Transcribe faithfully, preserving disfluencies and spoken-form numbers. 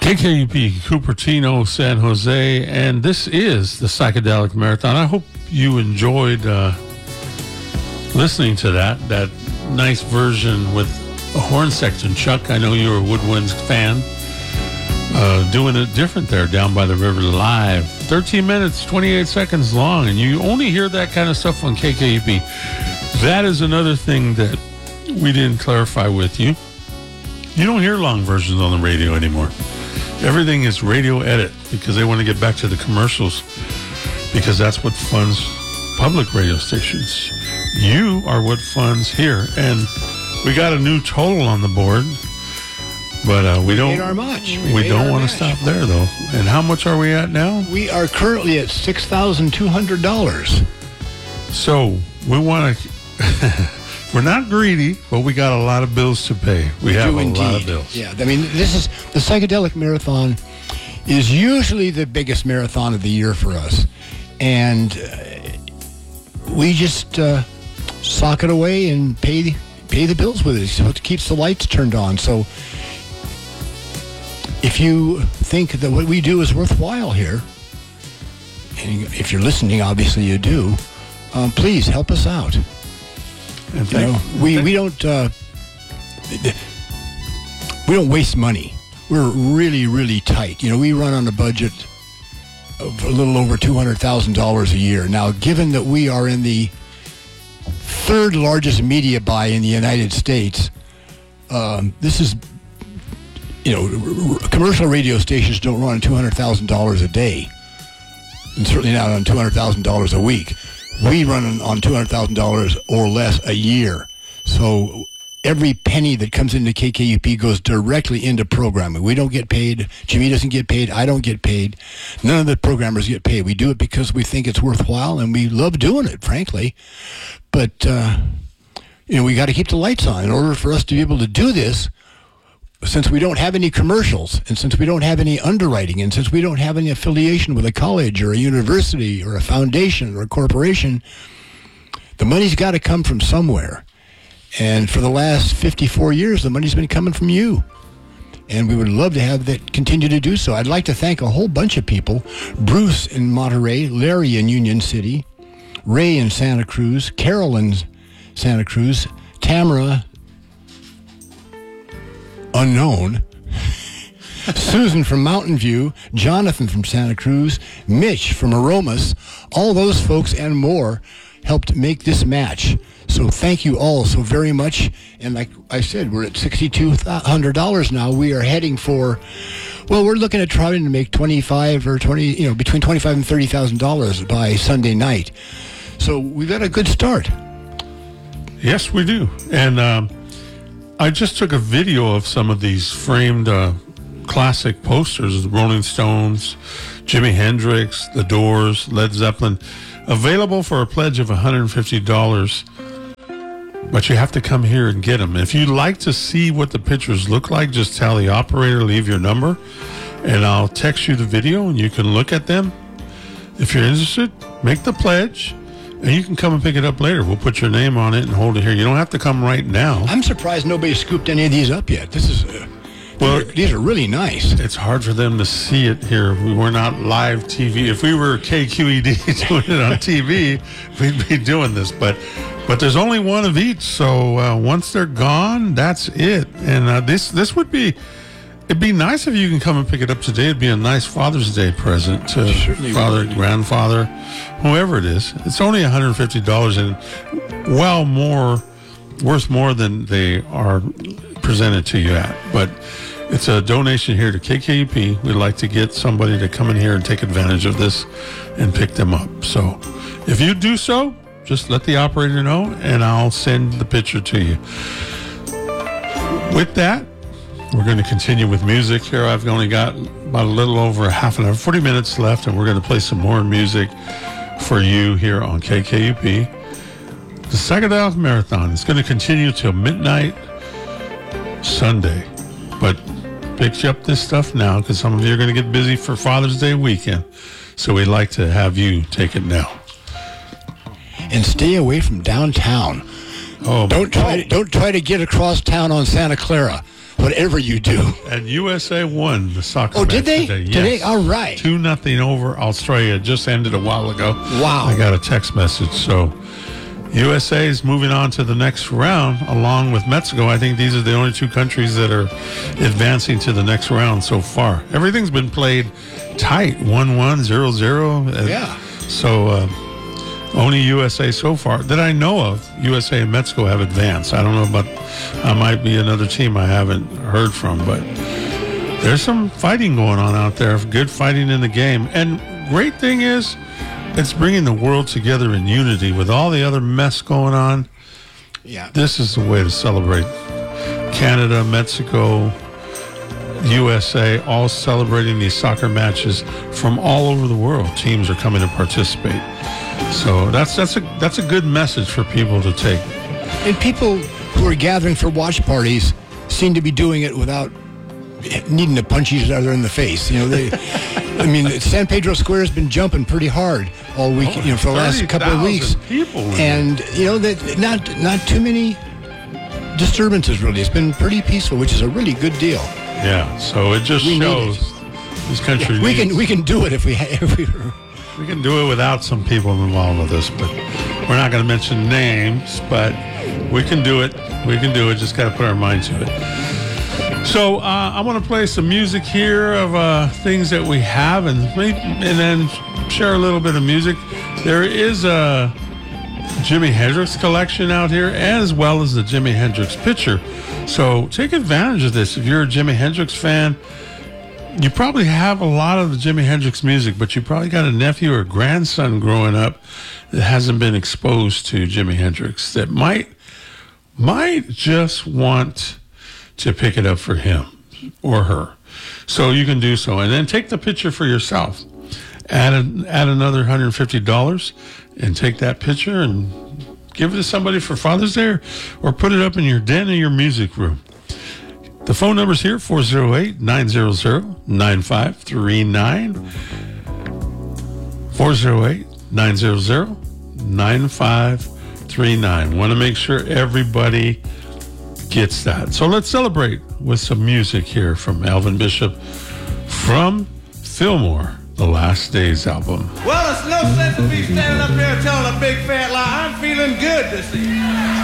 K K U P, Cupertino, San Jose, and this is the Psychedelic Marathon. I hope you enjoyed uh, listening to that, that nice version with a horn section. Chuck, I know you're a Woodwinds fan. Uh, doing it different there down by the river live. thirteen minutes, twenty-eight seconds long, and you only hear that kind of stuff on K K U P. That is another thing that we didn't clarify with you. You don't hear long versions on the radio anymore. Everything is radio edit because they want to get back to the commercials, because that's what funds public radio stations. You are what funds here, and we got a new total on the board. But uh, we, we don't. Made our match. We, we don't want to stop there, though. And how much are we at now? We are currently at six thousand two hundred dollars. So we want to. We're not greedy, but we got a lot of bills to pay. We, we have do a indeed. lot of bills. Yeah, I mean, this is the Psychedelic Marathon is usually the biggest marathon of the year for us, and uh, we just uh, sock it away and pay pay the bills with it. It's what keeps the lights turned on. So. If you think that what we do is worthwhile here, and if you're listening, obviously you do, um, please help us out. And you know, we we don't uh, we don't waste money. We're really really tight. You know, we run on a budget of a little over two hundred thousand dollars a year. Now, given that we are in the third largest media buy in the United States, um, this is. You know, commercial radio stations don't run on two hundred thousand dollars a day, and certainly not on two hundred thousand dollars a week. We run on two hundred thousand dollars or less a year. So every penny that comes into K K U P goes directly into programming. We don't get paid. Jimmy doesn't get paid. I don't get paid. None of the programmers get paid. We do it because we think it's worthwhile, and we love doing it, frankly. But, uh, you know, we got to keep the lights on in order for us to be able to do this. Since we don't have any commercials, and since we don't have any underwriting, and since we don't have any affiliation with a college or a university or a foundation or a corporation, the money's got to come from somewhere. And for the last fifty-four years, the money's been coming from you. And we would love to have that continue to do so. I'd like to thank a whole bunch of people. Bruce in Monterey, Larry in Union City, Ray in Santa Cruz, Carol in Santa Cruz, Tamara unknown, Susan from Mountain View, Jonathan from Santa Cruz, Mitch from Aromas, all those folks and more helped make this match. So thank you all so very much. And like I said, we're at six thousand two hundred dollars now. We are heading for, well, we're looking at trying to make twenty-five or twenty, you know, between twenty-five and thirty thousand dollars by Sunday night. So we've got a good start. Yes, we do. And um, I just took a video of some of these framed uh, classic posters, the Rolling Stones, Jimi Hendrix, The Doors, Led Zeppelin, available for a pledge of one hundred fifty dollars. But you have to come here and get them. If you'd like to see what the pictures look like, just tell the operator, leave your number, and I'll text you the video, and you can look at them. If you're interested, make the pledge. And you can come and pick it up later. We'll put your name on it and hold it here. You don't have to come right now. I'm surprised nobody scooped any of these up yet. This is, uh, well, these are, these are really nice. It's hard for them to see it here. We We're not live T V. If we were K Q E D doing it on T V, we'd be doing this. But but there's only one of each. So uh, once they're gone, that's it. And uh, this this would be. It'd be nice if you can come and pick it up today. It'd be a nice Father's Day present to father, would. grandfather, whoever it is. It's only one hundred fifty dollars and well more, worth more than they are presented to you at. But it's a donation here to K K U P. We'd like to get somebody to come in here and take advantage of this and pick them up. So if you do so, just let the operator know and I'll send the picture to you. With that, we're going to continue with music here. I've only got about a little over a half an hour, forty minutes left, and we're going to play some more music for you here on K K U P. The Psychedelic Marathon is going to continue till midnight Sunday. But pick up this stuff now because some of you are going to get busy for Father's Day weekend. So we'd like to have you take it now. And stay away from downtown. Oh, don't try. To, don't try to get across town on Santa Clara. whatever you do. And U S A won the soccer Oh, match did they? today. Yes. Today? All right. Two nothing over Australia. Just ended a while ago. Wow. I got a text message. So U S A is moving on to the next round along with Mexico. I think these are the only two countries that are advancing to the next round so far. Everything's been played tight, one one, zero zero. Yeah. So uh, only U S A so far that I know of. U S A and Mexico have advanced. I don't know about, I might be another team I haven't heard from, but there's some fighting going on out there. Good fighting in the game. And great thing is, it's bringing the world together in unity with all the other mess going on. Yeah. This is the way to celebrate. Canada, Mexico, U S A, all celebrating these soccer matches from all over the world. Teams are coming to participate. So that's that's a that's a good message for people to take. And people who are gathering for watch parties seem to be doing it without needing to punch each other in the face. You know, they. I mean, San Pedro Square has been jumping pretty hard all week. Oh, you know, for the last couple of weeks. People and you know that not not too many disturbances really. It's been pretty peaceful, which is a really good deal. Yeah. So it just We need shows it. this country. Yeah, we needs, can we can do it if we if we. We can do it without some people involved with this, but we're not going to mention names, but we can do it. We can do it. Just got to put our mind to it. So uh, I want to play some music here of uh, things that we have, and maybe, and then share a little bit of music. There is a Jimi Hendrix collection out here, as well as the Jimi Hendrix picture. So take advantage of this. If you're a Jimi Hendrix fan, you probably have a lot of the Jimi Hendrix music, but you probably got a nephew or grandson growing up that hasn't been exposed to Jimi Hendrix that might might just want to pick it up for him or her. So you can do so. And then take the picture for yourself. Add, a, add another one hundred fifty dollars and take that picture and give it to somebody for Father's Day, or put it up in your den or your music room. The phone number's here, four oh eight, nine hundred, nine five three nine. four oh eight, nine hundred, nine five three nine. Want to make sure everybody gets that. So let's celebrate with some music here from Elvin Bishop from Fillmore, The Last Days album. Well, it's no sense of me standing up here telling a big fat lie. I'm feeling good this evening.